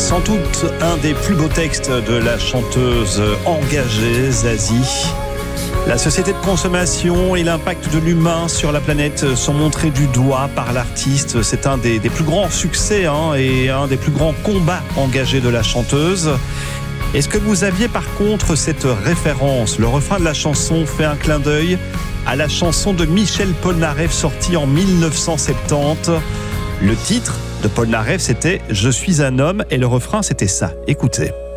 Sans doute un des plus beaux textes de la chanteuse engagée Zazie. La société de consommation et l'impact de l'humain sur la planète sont montrés du doigt par l'artiste. C'est un des plus grands succès et un des plus grands combats engagés de la chanteuse. Est-ce que vous aviez par contre cette référence ? Le refrain de la chanson fait un clin d'œil à la chanson de Michel Polnareff sortie en 1970. Le titre de Polnareff, c'était « Je suis un homme » et le refrain, c'était ça. Écoutez.